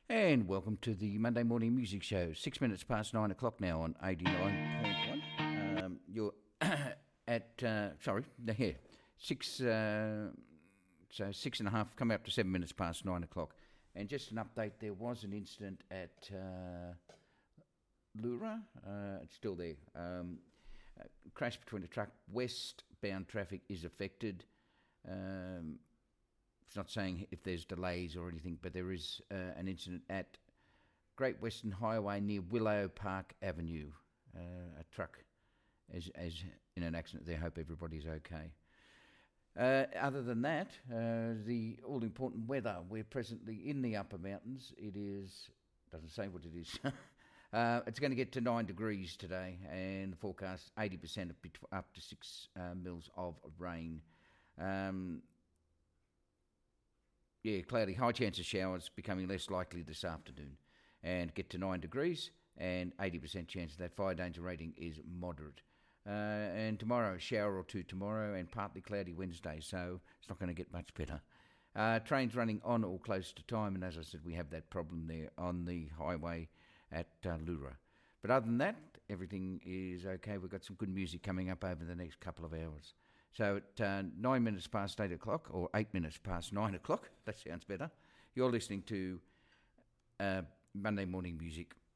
And welcome to the Monday Morning Music Show. 6 minutes past 9 o'clock now on 89.1. You're here. So 6.5, coming up to 7 minutes past 9 o'clock. And just an update, there was an incident at Lura. It's still there. Crash between a truck. Westbound traffic is affected. It's not saying if there's delays or anything, but there is an incident at Great Western Highway near Willow Park Avenue. A truck is in an accident there. Hope everybody's okay. Other than that, the all-important weather. We're presently in the upper mountains. It is, doesn't say what it is. It's going to get to 9 degrees today, and the forecast 80% up to 6 mils of rain. Cloudy, high chance of showers, becoming less likely this afternoon, and get to 9 degrees and 80% chance of that. Fire danger rating is moderate. And tomorrow, a shower or two tomorrow, and partly cloudy Wednesday, so it's not going to get much better. Trains running on or close to time, and as I said, we have that problem there on the highway at Lura. But other than that, everything is okay. We've got some good music coming up over the next couple of hours. So at 9 minutes past 8 o'clock, or 8 minutes past 9 o'clock, that sounds better, you're listening to Monday Morning Music